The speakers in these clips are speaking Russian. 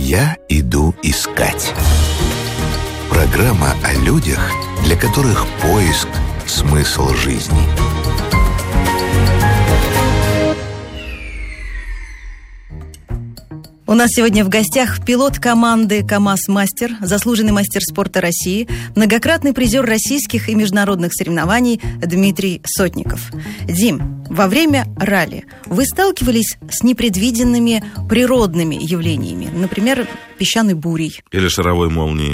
«Я иду искать». Программа о людях, для которых поиск – смысл жизни. У нас сегодня в гостях пилот команды КамАЗ-мастер, заслуженный мастер спорта России, многократный призер российских и международных соревнований Дмитрий Сотников. Дим, во время ралли вы сталкивались с непредвиденными природными явлениями, например, песчаной бурей? Или шаровой молнией?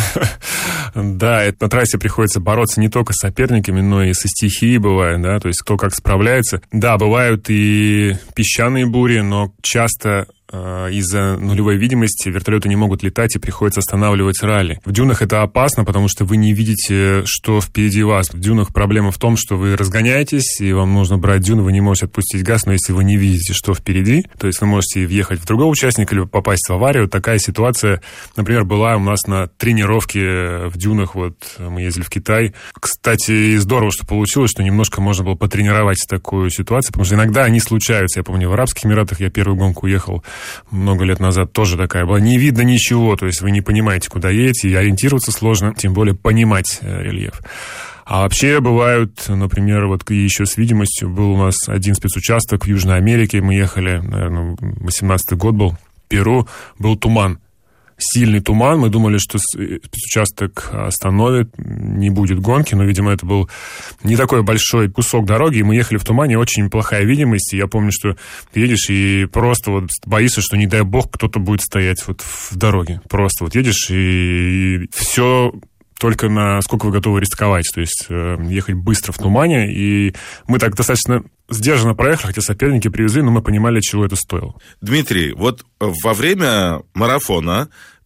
Да, на трассе приходится бороться не только с соперниками, но и со стихией бывает, да, то есть кто как справляется. Да, бывают и песчаные бури, но часто из-за нулевой видимости вертолеты не могут летать и приходится останавливать ралли. В дюнах это опасно, потому что вы не видите, что впереди вас. В дюнах проблема в том, что вы разгоняетесь, и вам нужно брать дюну, вы не можете отпустить газ, но если вы не видите, что впереди, то есть вы можете въехать в другого участника, либо попасть в аварию. Такая ситуация, например, была у нас на тренировке в дюнах, вот мы ездили в Китай. Кстати, здорово, что получилось, что немножко можно было потренировать такую ситуацию, потому что иногда они случаются. Я помню, в Арабских Эмиратах я первую гонку уехал много лет назад, тоже такая была. Не видно ничего, то есть вы не понимаете, куда едете, и ориентироваться сложно, тем более понимать рельеф. А вообще бывают, например, вот еще с видимостью был у нас один спецучасток в Южной Америке, мы ехали, наверное, 18-й год был, в Перу, был туман. Сильный туман, мы думали, что спецучасток остановит, не будет гонки, но, видимо, это был не такой большой кусок дороги, и мы ехали в тумане, очень плохая видимость, и я помню, что ты едешь и просто вот боишься, что, не дай бог, кто-то будет стоять вот в дороге. Просто вот едешь, и все только насколько вы готовы рисковать, то есть ехать быстро в тумане, и мы так достаточно сдержанно проехали, хотя соперники привезли, но мы понимали, чего это стоило. Дмитрий, вот во время марафона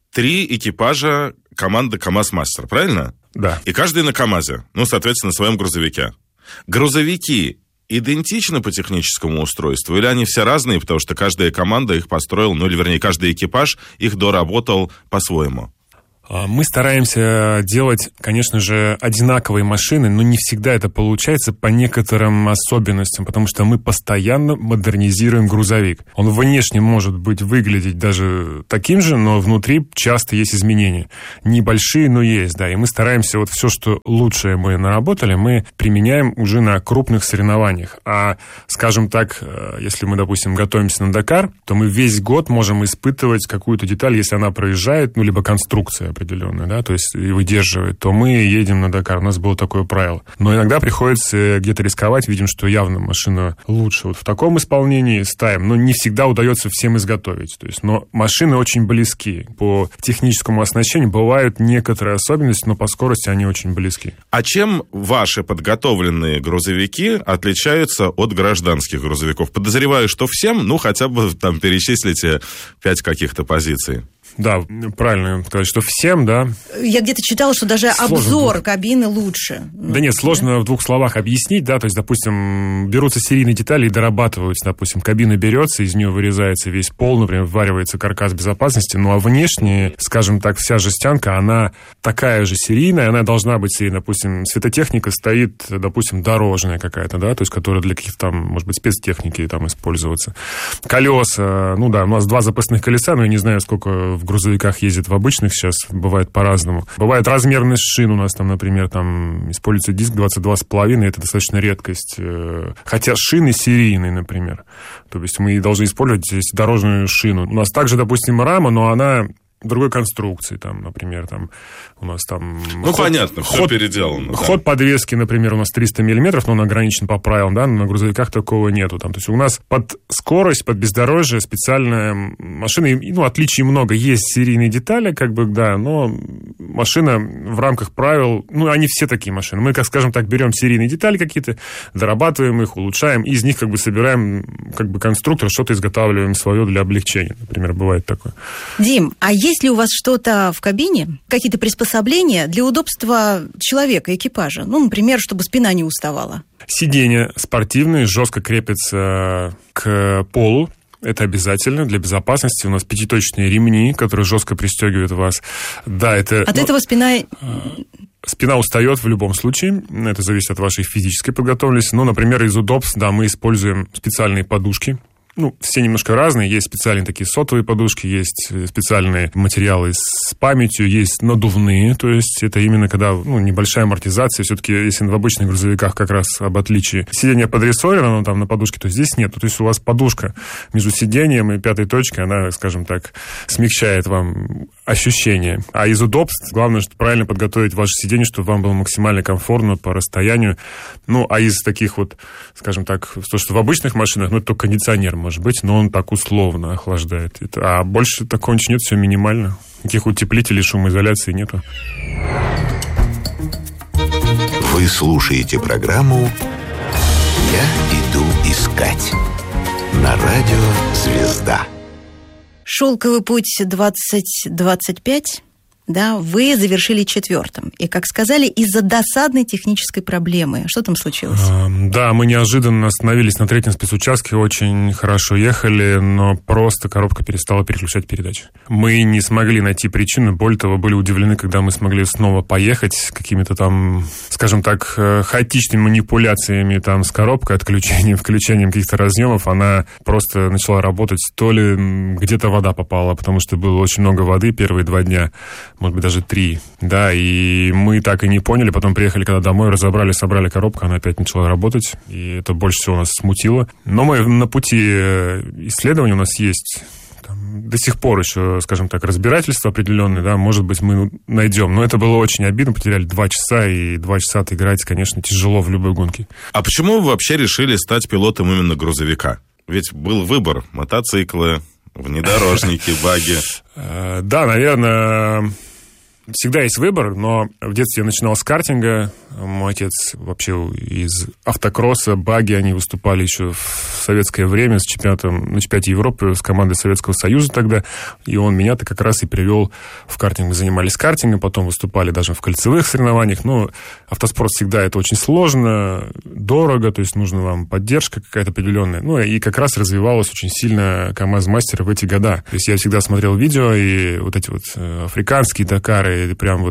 3 экипажа команды КамАЗ-мастер, правильно? Да. И каждый на КамАЗе, ну, соответственно, на своем грузовике. Грузовики идентичны по техническому устройству, или они все разные, потому что каждая команда их построила, ну, или, вернее, каждый экипаж их доработал по-своему? Мы стараемся делать, конечно же, одинаковые машины, но не всегда это получается по некоторым особенностям, потому что мы постоянно модернизируем грузовик. Он внешне может выглядеть даже таким же, но внутри часто есть изменения. Небольшие, но есть, да. И мы стараемся вот все, что лучшее мы наработали, мы применяем уже на крупных соревнованиях. А, скажем так, если мы, допустим, готовимся на Дакар, то мы весь год можем испытывать какую-то деталь, если она проезжает, ну, либо конструкция определенная, да, то есть и выдерживает, то мы едем на Дакар. У нас было такое правило. Но иногда приходится где-то рисковать, видим, что явно машина лучше. Вот в таком исполнении ставим, но не всегда удается всем изготовить. То есть, но машины очень близки. По техническому оснащению бывают некоторые особенности, но по скорости они очень близки. А чем ваши подготовленные грузовики отличаются от гражданских грузовиков? Подозреваю, что всем, ну, хотя бы там перечислите 5 каких-то позиций. Да, правильно сказать, что всем, да. Я где-то читала, что даже сложно. Обзор кабины лучше. Да нет, сложно в 2 словах объяснить, да, то есть, допустим, берутся серийные детали и дорабатываются, допустим, кабина берется, из нее вырезается весь пол, например, вваривается каркас безопасности, ну а внешне, скажем так, вся жестянка, она такая же серийная, она должна быть серийной, допустим, светотехника стоит, допустим, дорожная какая-то, да, то есть, которая для каких-то там, может быть, спецтехники там использоваться. Колеса, ну да, у нас 2 запасных колеса, но я не знаю, сколько в грузовиках ездят, в обычных сейчас бывает по-разному. Бывает размерность шин у нас там, например, там используется диск 22,5, это достаточно редкость. Хотя шины серийные, например. То есть мы должны использовать здесь дорожную шину. У нас также, допустим, рама, но она другой конструкции, там, например, там у нас там... Ну, понятно, все переделано. Ход подвески, например, у нас 300 миллиметров, но он ограничен по правилам, да, но на грузовиках такого нету. Там. То есть у нас под скорость, под бездорожье специальная машина, ну, отличий много. Есть серийные детали, как бы, да, но машина в рамках правил, ну, они все такие машины. Мы, как скажем так, берем серийные детали какие-то, дорабатываем их, улучшаем, и из них, как бы, собираем, как бы, конструктор, что-то изготавливаем свое для облегчения. Например, бывает такое. Дим, а есть ли у вас что-то в кабине, какие-то приспособления для удобства человека, экипажа? Ну, например, чтобы спина не уставала. Сиденья спортивные, жестко крепятся к полу. Это обязательно для безопасности. У нас 5-точные ремни, которые жестко пристегивают вас. Да, это... От этого спина... Спина устает в любом случае. Это зависит от вашей физической подготовленности. Но, например, из удобств, да, мы используем специальные подушки, все немножко разные. Есть специальные такие сотовые подушки, есть специальные материалы с памятью, есть надувные, то есть это именно когда небольшая амортизация. Все-таки, если в обычных грузовиках как раз об отличии сиденье подрессорено, там на подушке, то здесь нет. То есть у вас подушка между сиденьем и пятой точкой, она, скажем так, смягчает вам ощущения. А из удобств главное, что правильно подготовить ваше сиденье, чтобы вам было максимально комфортно по расстоянию. А из таких скажем так, то, что в обычных машинах, это только кондиционер может быть, но он так условно охлаждает. А больше такого ничего нет, все минимально. Никаких утеплителей, шумоизоляции нету. Вы слушаете программу «Я иду искать» на радио «Звезда». Шелковый путь 2025, да, вы завершили 4-м. И, как сказали, из-за досадной технической проблемы. Что там случилось? Да, мы неожиданно остановились на 3-м спецучастке, очень хорошо ехали, но просто коробка перестала переключать передачи. Мы не смогли найти причину, более того, были удивлены, когда мы смогли снова поехать какими-то там, скажем так, хаотичными манипуляциями там с коробкой, отключением, включением каких-то разъемов. Она просто начала работать, то ли где-то вода попала, потому что было очень много воды первые 2 дня. Может быть, даже 3, да, и мы так и не поняли, потом приехали когда домой, разобрали, собрали коробку, она опять начала работать, и это больше всего нас смутило. Но мы на пути исследования, у нас есть до сих пор еще, скажем так, разбирательства определенные, да, может быть, мы найдем. Но это было очень обидно, потеряли 2 часа, и 2 часа отыграть, конечно, тяжело в любой гонке. А почему вы вообще решили стать пилотом именно грузовика? Ведь был выбор: мотоциклы, внедорожники, баги. Да, наверное, всегда есть выбор, но в детстве я начинал с картинга. Мой отец вообще из автокросса, баги, они выступали еще в советское время с чемпионатом на чемпионате Европы с командой Советского Союза тогда. И он меня-то как раз и привел в картинг. Мы занимались картингом, потом выступали даже в кольцевых соревнованиях. Но автоспорт всегда это очень сложно, дорого, то есть нужна вам поддержка какая-то определенная. И как раз развивалась очень сильно КамАЗ-мастер в эти года. То есть я всегда смотрел видео, и вот эти африканские Дакары, и прям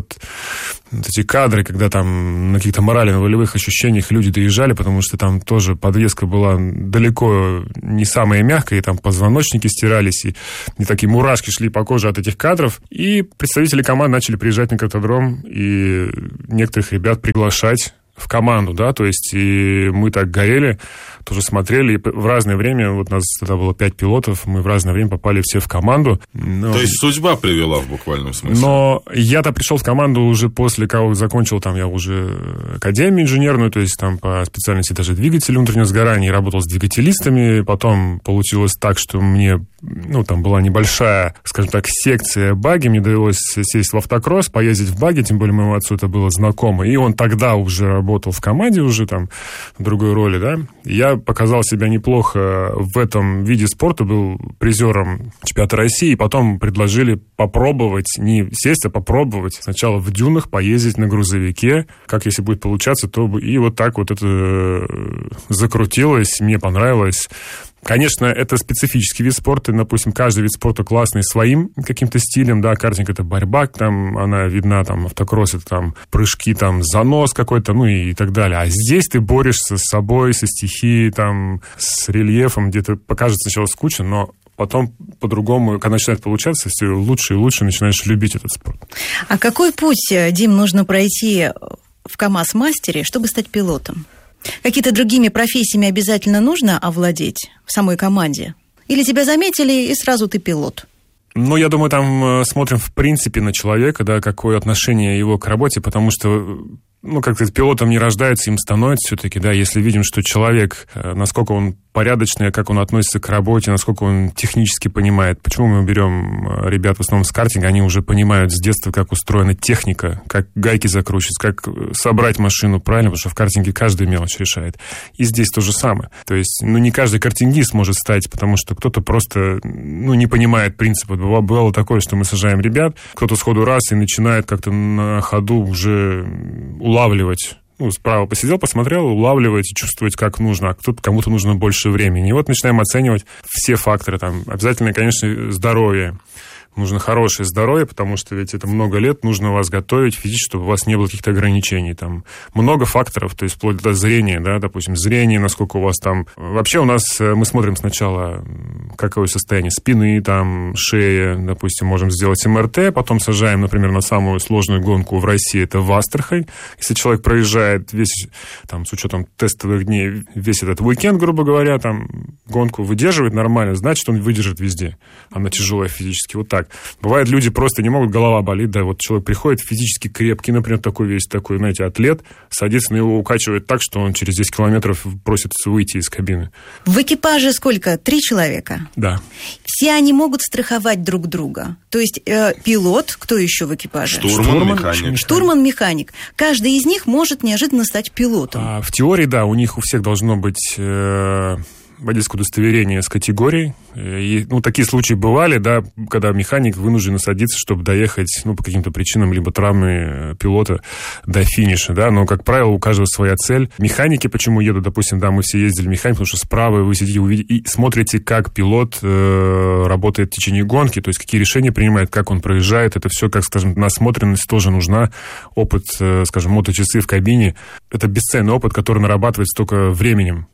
эти кадры, когда там на каких-то морально-волевых ощущениях люди доезжали, потому что там тоже подвеска была далеко не самая мягкая, и там позвоночники стирались, и такие мурашки шли по коже от этих кадров. И представители команд начали приезжать на картодром и некоторых ребят приглашать в команду, да, то есть и мы так горели, тоже смотрели, и в разное время, вот нас тогда было 5 пилотов, мы в разное время попали все в команду. То есть судьба привела в буквальном смысле? Но я-то пришел в команду уже после того, как закончил, там, я уже академию инженерную, то есть там по специальности даже двигатель внутреннего сгорания, работал с двигателистами, потом получилось так, что мне, там была небольшая, скажем так, секция баги, мне довелось сесть в автокросс, поездить в баги, тем более моему отцу это было знакомо, и он тогда уже работал в команде уже там в другой роли, да. Я показал себя неплохо в этом виде спорта, был призером чемпионата России, и потом предложили попробовать, не сесть, а попробовать сначала в дюнах поездить на грузовике, как если будет получаться, то и вот так вот это закрутилось, мне понравилось. Конечно, это специфический вид спорта. Допустим, каждый вид спорта классный своим каким-то стилем, да, картинг — это борьба, там она видна, там автокросс — это там прыжки, там занос какой-то, и так далее. А здесь ты борешься с собой, со стихией, там, с рельефом, где-то покажется сначала скучно, но потом по-другому, когда начинает получаться, все лучше и лучше начинаешь любить этот спорт. А какой путь, Дим, нужно пройти в КамАЗ-мастере, чтобы стать пилотом? Какие-то другими профессиями обязательно нужно овладеть в самой команде? Или тебя заметили, и сразу ты пилот? Я думаю, там смотрим в принципе на человека, да, какое отношение его к работе, потому что, как сказать, пилотом не рождается, им становится все-таки, да, если видим, что человек, насколько он порядочный, как он относится к работе, насколько он технически понимает. Почему мы берем ребят в основном с картинга, они уже понимают с детства, как устроена техника, как гайки закручивать, как собрать машину правильно, потому что в картинге каждая мелочь решает. И здесь то же самое. То есть, не каждый картингист может стать, потому что кто-то просто, не понимает принципа. Бывало такое, что мы сажаем ребят, кто-то сходу раз и начинает как-то на ходу уже улавливать. Справа посидел, посмотрел, улавливать и чувствовать, как нужно, а кому-то нужно больше времени. И вот начинаем оценивать все факторы. Там обязательно, конечно, здоровье. нужно хорошее здоровье, потому что ведь это много лет нужно вас готовить физически, чтобы у вас не было каких-то ограничений. Там много факторов, то есть вплоть до зрения, да, допустим, зрение, насколько у вас там... Вообще у нас мы смотрим сначала, какое состояние спины, там, шеи, допустим, можем сделать МРТ, потом сажаем, например, на самую сложную гонку в России, это в Астрахань. Если человек проезжает весь, там, с учетом тестовых дней, весь этот уикенд, грубо говоря, там, гонку выдерживает нормально, значит, он выдержит везде. Она тяжелая физически. Вот так. Бывает, люди просто не могут, голова болит, да, вот человек приходит физически крепкий, например, такой весь, такой, знаете, атлет, садится на его, укачивает так, что он через 10 километров просит выйти из кабины. В экипаже сколько? 3 человека? Да. Все они могут страховать друг друга? То есть пилот, кто еще в экипаже? Штурман-механик. Штурман-механик. Каждый из них может неожиданно стать пилотом. В теории, да, у них у всех должно быть... водительское удостоверение с категорией. И, такие случаи бывали, да, когда механик вынужден садиться, чтобы доехать, по каким-то причинам, либо травмы пилота до финиша, да, но, как правило, у каждого своя цель. Механики почему едут, допустим, да, мы все ездили механик, потому что справа вы сидите и смотрите, как пилот работает в течение гонки, то есть какие решения принимает, как он проезжает, это все, как, скажем, насмотренность тоже нужна, опыт, скажем, моточасы в кабине, это бесценный опыт, который нарабатывается только временем.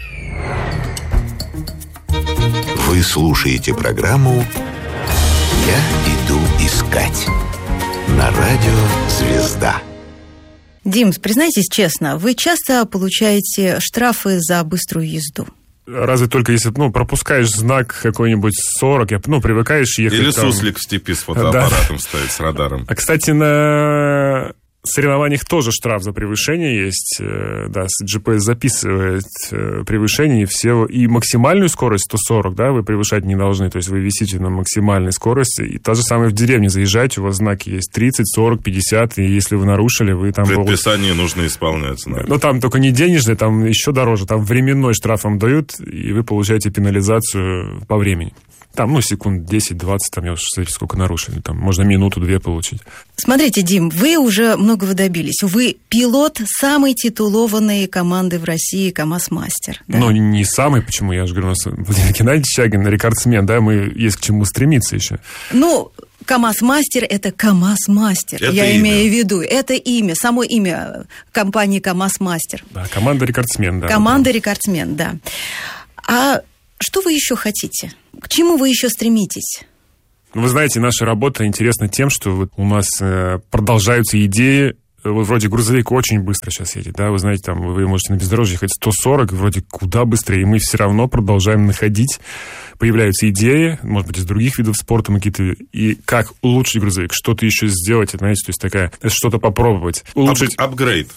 Вы слушаете программу «Я иду искать» на радио «Звезда». Дим, признайтесь честно, вы часто получаете штрафы за быструю езду? Разве только если, пропускаешь знак какой-нибудь 40, привыкаешь ехать... Или там... суслик в степи с фотоаппаратом стоит, с радаром. А, кстати, на соревнованиях тоже штраф за превышение есть. Да, GPS записывает превышение, и все, и максимальную скорость 140, да, вы превышать не должны, то есть вы висите на максимальной скорости, и та же самая в деревне заезжаете, у вас знаки есть 30, 40, 50, и если вы нарушили, вы там... Предписание нужно исполнять. Но там только не денежный, там еще дороже, там временной штраф вам дают, и вы получаете пенализацию по времени. Там, секунд 10-20, там, я уж сколько нарушили, там, можно минуту-две получить. Смотрите, Дим, вы уже многого добились. Вы пилот самой титулованной команды в России КамАЗ-мастер. Да? Не самый, почему? Я же говорю, у нас Владимир Геннадьевич Чагин, рекордсмен, да, мы есть к чему стремиться еще. КамАЗ-мастер – это КамАЗ-мастер. Я имею в виду. Это имя, само имя компании КамАЗ-мастер. Да, команда рекордсмен, да. Команда рекордсмен, да. А что вы еще хотите? К чему вы еще стремитесь? Вы знаете, наша работа интересна тем, что у нас продолжаются идеи. Вроде грузовик очень быстро сейчас едет, да, вы знаете, там вы можете на бездорожье ехать 140, вроде куда быстрее, и мы все равно продолжаем находить. Появляются идеи, может быть, из других видов спорта какие-то, и как улучшить грузовик, что-то еще сделать, знаете, то есть такая, что-то попробовать. Улучшить... Апгрейд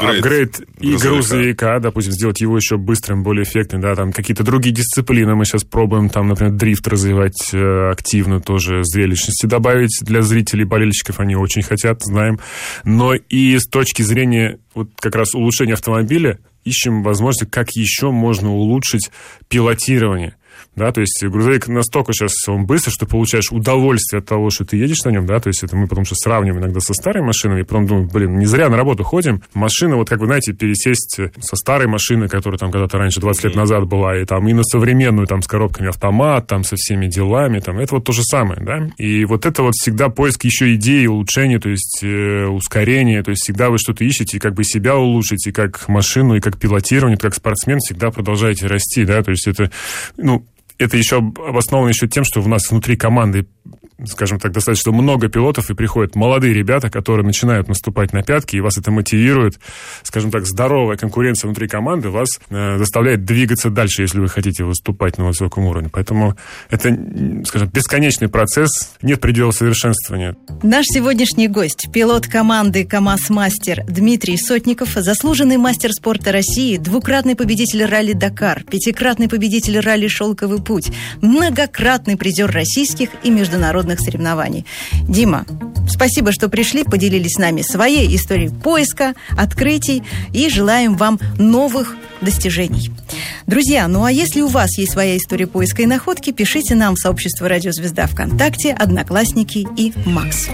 и грузовика, допустим, сделать его еще быстрым, более эффектным, да, там какие-то другие дисциплины мы сейчас пробуем, там, например, дрифт развивать активно, тоже зрелищности добавить для зрителей, болельщиков, они очень хотят, знаем, но и с точки зрения вот как раз улучшения автомобиля ищем возможности, как еще можно улучшить пилотирование. Да, то есть грузовик настолько сейчас он быстро, что получаешь удовольствие от того, что ты едешь на нем, да, то есть это мы потому что сравниваем иногда со старой машиной, и потом думаем, не зря на работу ходим. Машина, вот как вы знаете, пересесть со старой машины, которая там когда-то раньше 20 лет назад была, и там и на современную, там с коробками автомат, там со всеми делами, там, это вот то же самое, да. И вот это вот всегда поиск еще идей, улучшения, то есть ускорения, то есть всегда вы что-то ищете, и как бы себя улучшить, и как машину, и как пилотирование, как спортсмен всегда продолжаете расти, да, то есть это, это еще обосновано еще тем, что у нас внутри команды, скажем так, достаточно много пилотов, и приходят молодые ребята, которые начинают наступать на пятки, и вас это мотивирует. Скажем так, здоровая конкуренция внутри команды вас заставляет двигаться дальше, если вы хотите выступать на высоком уровне. Поэтому это, скажем, бесконечный процесс, нет предела совершенствования. Наш сегодняшний гость, пилот команды КамАЗ-мастер Дмитрий Сотников, заслуженный мастер спорта России, двукратный победитель ралли-Дакар, пятикратный победитель ралли «Шелковый путь», многократный призер российских и международных соревнований. Дима, спасибо, что пришли, поделились с нами своей историей поиска, открытий, и желаем вам новых достижений. Друзья, а если у вас есть своя история поиска и находки, пишите нам в сообщество «Радио Звезда» ВКонтакте, Одноклассники и Макс.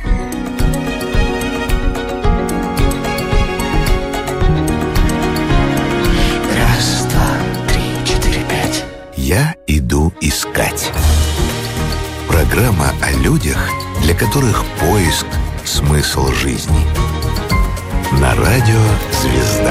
Раз, два, три, четыре, пять. Я иду искать. Программа о людях, для которых поиск – смысл жизни. На радио «Звезда».